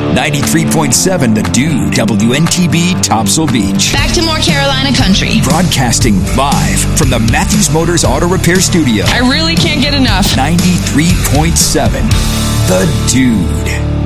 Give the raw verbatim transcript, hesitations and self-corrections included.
ninety-three point seven The Dude, W N T B, Topsail Beach. Back to more Carolina country. Broadcasting live from the Matthews Motors Auto Repair Studio. I really can't get enough. ninety-three point seven The Dude.